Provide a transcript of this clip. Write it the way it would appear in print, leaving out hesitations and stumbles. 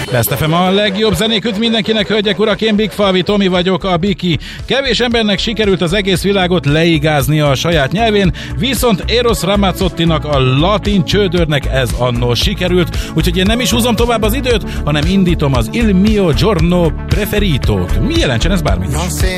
Best FM a legjobb zenék mindenkinek, hölgyek, urak, én Big Falvi Tomi vagyok, a Biki. Kevés embernek sikerült az egész világot leigáznia a saját nyelvén, viszont Eros Ramazzottinak, a latin csődörnek ez annól sikerült, úgyhogy én nem is húzom tovább az időt, hanem indítom az Il mio giorno preferito-t. Mi jelentsen ez bármit is?